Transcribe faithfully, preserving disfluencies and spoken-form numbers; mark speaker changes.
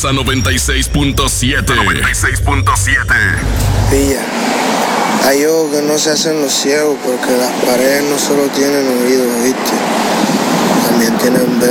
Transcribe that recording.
Speaker 1: Poderosa noventa y seis punto siete. noventa y seis punto siete.
Speaker 2: Pilla. Hay ojos que no se hacen los ciegos porque las paredes no solo tienen oídos, ¿viste? También tienen